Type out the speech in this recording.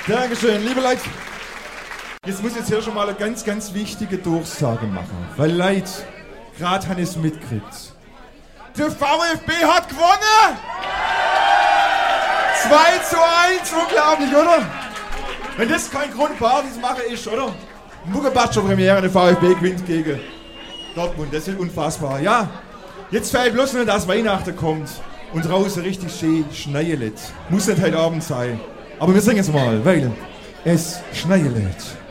Dankeschön, liebe Leute. Jetzt muss ich jetzt hier schon mal eine ganz, ganz wichtige Durchsage machen. Weil Leute, gerade haben es mitgekriegt. Der VfB hat gewonnen! 2:1, unglaublich, oder? Wenn das kein Grund Party zu machen ist, oder? Muggebatscher-Premiere, der VfB gewinnt gegen Dortmund, das ist unfassbar. Ja, jetzt fällt bloß nur, dass Weihnachten kommt und draußen richtig schön schneit. Muss nicht heute Abend sein. Aber wir singen es mal, weil es schneit.